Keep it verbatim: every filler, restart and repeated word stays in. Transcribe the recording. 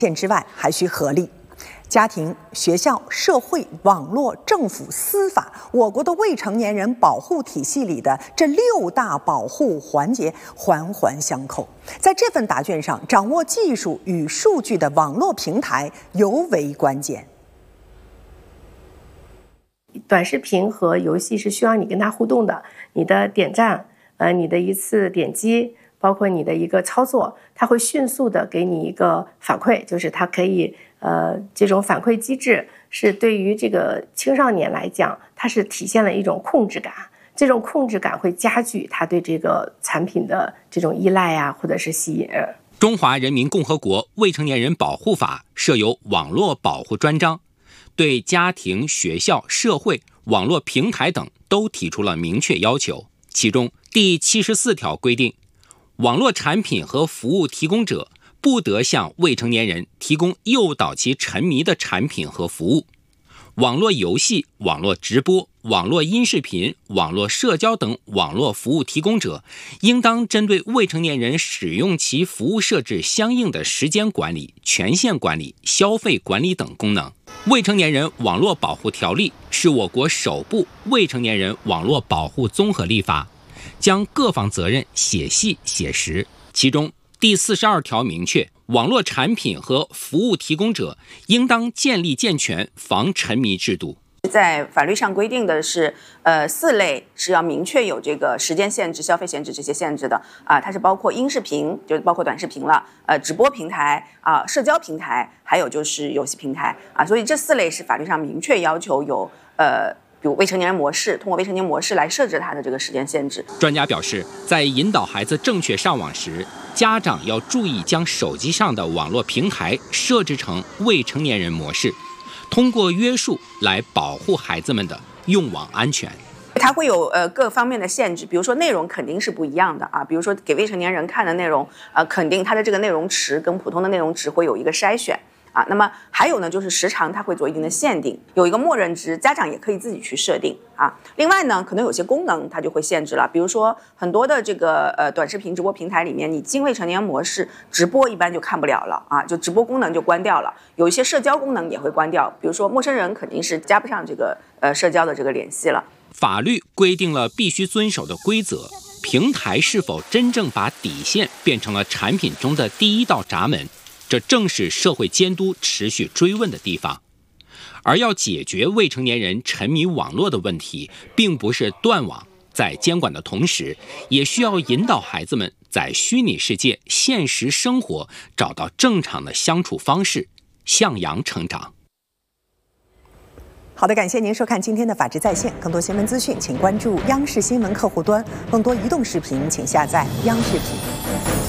线之外，还需合力。家庭、学校、社会、网络、政府、司法，我国的未成年人保护体系里的这六大保护环节环环相扣。在这份答卷上，掌握技术与数据的网络平台尤为关键。 短视频和游戏是需要你跟它互动的，你的点赞，呃，你的一次点击，包括你的一个操作，它会迅速的给你一个反馈，就是它可以，呃，这种反馈机制是对于这个青少年来讲，它是体现了一种控制感，这种控制感会加剧他对这个产品的这种依赖啊，或者是吸引。 中华人民共和国未成年人保护法设有网络保护专章，对家庭、学校、社会、网络平台等都提出了明确要求。其中第七十四条规定，网络产品和服务提供者不得向未成年人提供诱导其沉迷的产品和服务。网络游戏、网络直播、网络音视频、网络社交等网络服务提供者，应当针对未成年人使用其服务设置相应的时间管理、权限管理、消费管理等功能。未成年人网络保护条例是我国首部未成年人网络保护综合立法，将各方责任写细写实。其中第四十二条明确，网络产品和服务提供者应当建立健全防沉迷制度。 在法律上规定的是，呃，四类是要明确有这个时间限制、消费限制这些限制的啊，它是包括音视频，就是包括短视频了，呃，直播平台啊、社交平台，还有就是游戏平台啊，所以这四类是法律上明确要求有呃。比如未成年人模式，通过未成年模式来设置它的这个时间限制。 专家表示，在引导孩子正确上网时，家长要注意将手机上的网络平台设置成未成年人模式，通过约束来保护孩子们的用网安全。 它会有呃各方面的限制，比如说内容肯定是不一样的啊，比如说给未成年人看的内容，呃，肯定它的这个内容池跟普通的内容池会有一个筛选。啊，那么还有呢，就是时长它会做一定的限定，有一个默认值，家长也可以自己去设定啊。另外呢，可能有些功能它就会限制了，比如说很多的这个呃短视频直播平台里面，你进未成年模式直播一般就看不了了啊，就直播功能就关掉了，有一些社交功能也会关掉，比如说陌生人肯定是加不上这个呃社交的这个联系了。 法律规定了必须遵守的规则，平台是否真正把底线变成了产品中的第一道闸门？这正是社会监督持续追问的地方。而要解决未成年人沉迷网络的问题，并不是断网，在监管的同时，也需要引导孩子们在虚拟世界、现实生活找到正常的相处方式，向阳成长。 好的，感谢您收看今天的法治在线。更多新闻资讯，请关注央视新闻客户端；更多移动视频，请下载央视频。